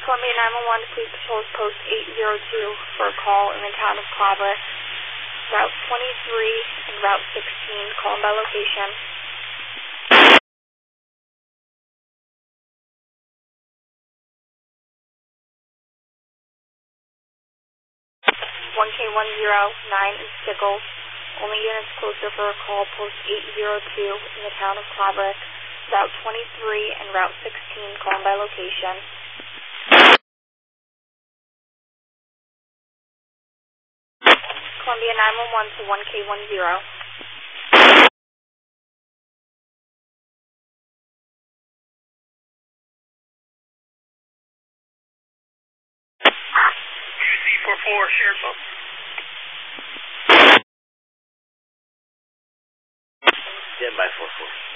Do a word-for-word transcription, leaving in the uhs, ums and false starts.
Columbia nine one one, please patrol post eight zero two for a call in the town of Claverick. Route twenty-three and Route sixteen, call by location. one K one zero nine in Stickles. Only units closer for a call, post eight zero two in the town of Claverick. Route twenty-three and Route sixteen, call by location. Columbia nine one one to one K one zero. U C forty-four, Sheriff's Office. Stand by four four.